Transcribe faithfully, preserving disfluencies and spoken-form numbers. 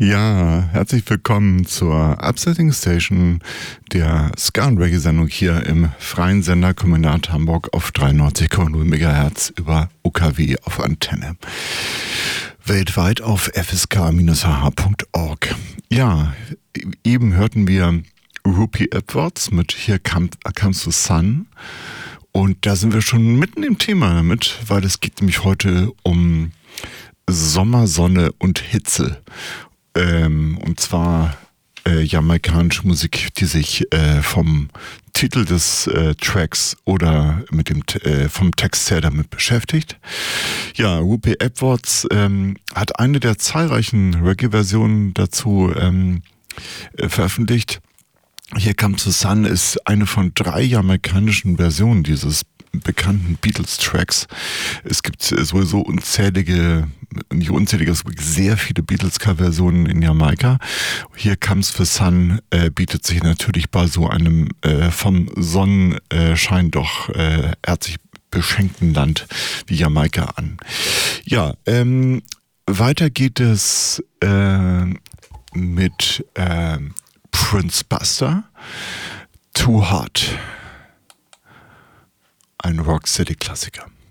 Ja, herzlich willkommen zur Upsetting Station, der Ska- und Reggae-Sendung hier im freien Sender Kombinat Hamburg auf dreiundneunzig Komma null Megahertz über U K W auf Antenne. Weltweit auf f s k Bindestrich h h Punkt org. Ja, eben hörten wir Rupie Edwards mit Here Come, Comes the Sun. Und da sind wir schon mitten im Thema damit, weil es geht nämlich heute um Sommer, Sonne und Hitze. Ähm, und zwar äh, jamaikanische Musik, die sich äh, vom Titel des äh, Tracks oder mit dem äh, vom Text her damit beschäftigt. Ja, Rupie Edwards ähm, hat eine der zahlreichen Reggae-Versionen dazu ähm, äh, veröffentlicht. Here Comes the Sun ist eine von drei jamaikanischen Versionen dieses bekannten Beatles-Tracks. Es gibt sowieso unzählige, nicht unzählige, sehr viele Beatles-Versionen in Jamaika. Here Comes the Sun äh, bietet sich natürlich bei so einem äh, vom Sonnenschein doch äh, herzlich beschenkten Land wie Jamaika an. Ja, ähm, weiter geht es äh, mit äh, Prince Buster, Too Hot. Ein Rocksteady-Klassiker.